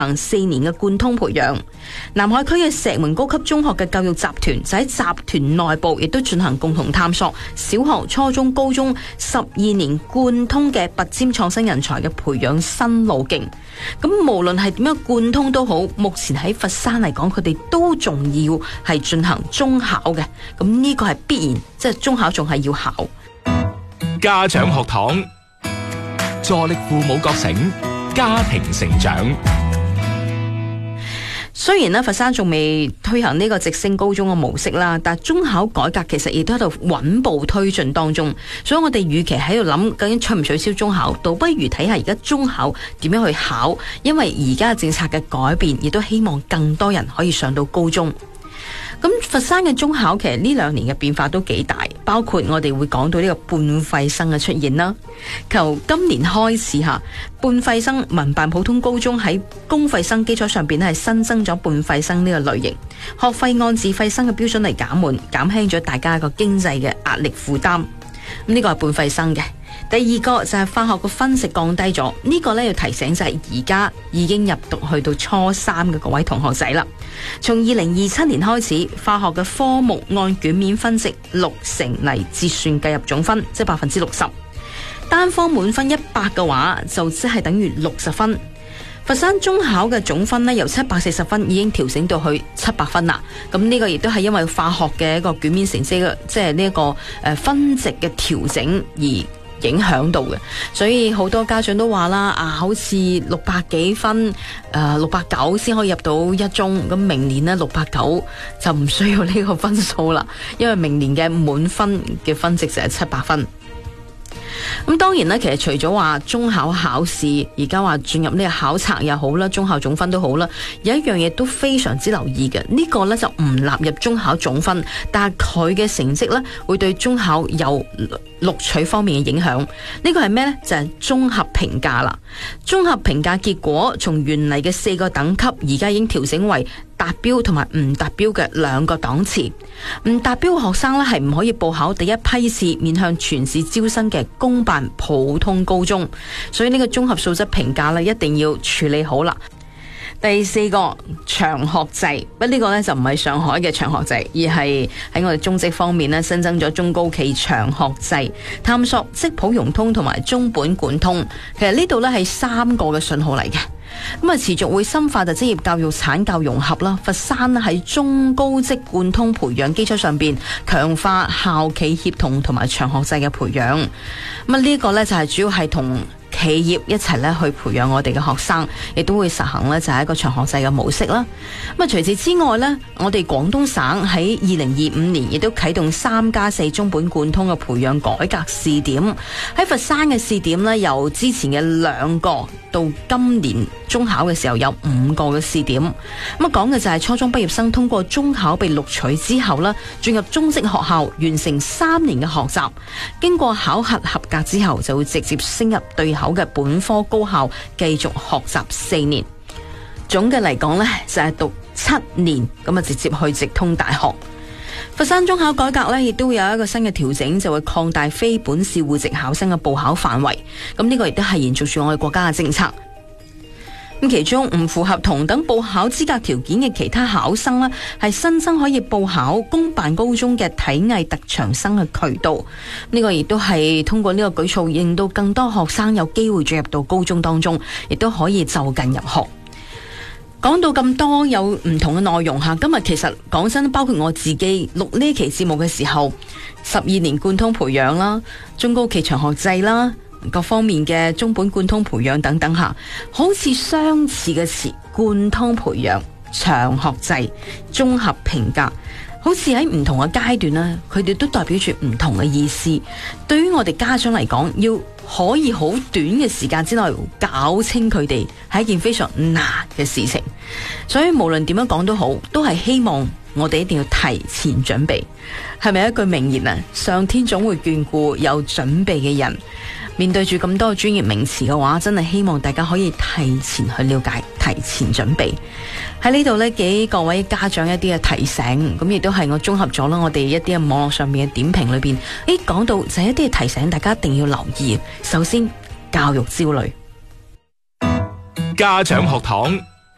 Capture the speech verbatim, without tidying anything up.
行四年嘅貫通培養。南海區嘅石門高級中學嘅教育集團就喺集團內部亦都進行共同探索小學、初中、高中十二年貫通嘅拔尖創新人才嘅培養新路徑。咁無論係點樣貫通都好，目前喺佛山嚟講，佢哋都仲要係進行中考嘅。咁呢個係必然，即係中考仲係要考。 家長學堂，助力父母覺醒，家庭成長。 雖然咧佛山仲未推行呢個直升高中嘅模式啦，但係中考改革其實亦都喺度穩步推進當中，所以我哋與其喺度諗究竟取唔取消中考，倒不如睇下而家中考點樣去考，因為而家嘅政策嘅改變，亦都希望更多人可以上到高中。咁佛山嘅中考其實呢兩年嘅變化都幾大，包括我哋會講到呢個半廢生嘅出現啦。由今年開始吓，半廢生民辦普通高中喺公費生基礎上邊係新增咗半廢生呢個類型，學費按自費生嘅標準嚟減緩，減輕咗大家一個經濟嘅壓力負擔。咁呢個係半廢生嘅。第二個就係化學嘅分值降低咗，呢、這個呢要提醒就係而家已經入讀去到初三嘅各位同學仔啦。從二零二七年開始，化學嘅科目按卷面分值六成嚟折算計入總分，即係百分之六十。單科滿分一百嘅話，就即係等於六十分。佛山中考嘅總分呢，由七百四十分已經調整到去七百分啦。咁呢個亦都係因為化學嘅一個卷面成績，即係呢一個誒分值嘅調整而影響到嘅，所以好多家長都話啦，啊，好似六百幾分，誒六百九先可以入到一中，咁明年呢，六百九就唔需要呢個分數啦，因為明年嘅滿分嘅分值就係七百分。咁當然啦，其實除咗話中考考試，而家話進入呢個考察又好啦，中考總分都好啦，有一樣嘢都非常之留意嘅，呢、這個呢就唔納入中考總分，但係佢嘅成績呢會對中考有錄取方面嘅影響。呢、這個係咩呢？就係、是、綜合評價啦。綜合評價結果從原嚟嘅四個等級，而家已經調整為達標同埋唔達標嘅兩個檔次。唔達標嘅學生呢係唔可以報考第一批次面向全市招生嘅公辦普通高中，所以呢個綜合素質評價呢一定要處理好啦。第四個長學制，不過呢個呢就唔係上海嘅長學制，而係喺我哋中職方面呢新增咗中高期長學制，探索職普融通同埋中本貫通。其實呢度呢係三個嘅信號嚟嘅。咁啊，持續會深化就職業教育產教融合啦。佛山喺中高職貫通培養基礎上邊，強化校企協同同埋長學制嘅培養。咁啊，呢個呢就係主要係同企業一齊咧去培養我哋嘅學生，亦都會實行咧就係一個長學制嘅模式啦。咁啊，除此之外呢，我哋廣東省喺二零二五年亦都啟動三加四中本貫通嘅培養改革試點。喺佛山嘅試點呢，由之前嘅兩個到今年中考嘅時候有五個嘅試點。咁啊，講嘅就係初中畢業生通過中考被錄取之後呢，進入中職學校完成三年嘅學習，經過考核合格之後就會直接升入對口嘅本科高校繼續學習四年。總嘅嚟講呢，就係讀七年，咁啊直接去直通大學。佛山中考改革呢，亦都會有一個新嘅調整，就會擴大非本市戶籍考生嘅報考範圍。咁呢個亦都係延續住我哋國家嘅政策。咁其中唔符合同等報考資格條件嘅其他考生呢，係新增可以報考公辦高中嘅體藝特長生嘅渠道。呢個亦都係通過呢個舉措，令到更多學生有機會進入到高中當中，亦都可以就近入學。講到咁多有唔同嘅內容吓，今日其實講真，包括我自己錄呢期節目嘅時候，十二年貫通培養啦，中高期長學制啦，各方面嘅中本貫通培養等等吓，好似相似嘅詞，貫通培養、長學制、綜合評價，好似喺唔同嘅階段呢，佢哋都代表住唔同嘅意思。對於我哋家長嚟講，要可以好短嘅時間之內搞清佢哋，係一件非常難嘅事情。所以無論點樣講都好，都係希望我哋一定要提前準備。係咪一句名言啊？上天總會眷顧有準備嘅人。面對住咁多專業名詞嘅話，真係希望大家可以提前去了解，提前準備。喺呢度呢，給各位家長一啲嘅提醒，咁亦都係我綜合咗啦，我哋一啲嘅網絡上面嘅點評裏邊，誒講到就係一啲嘅提醒，大家一定要留意。首先，教育焦慮， 家長學堂。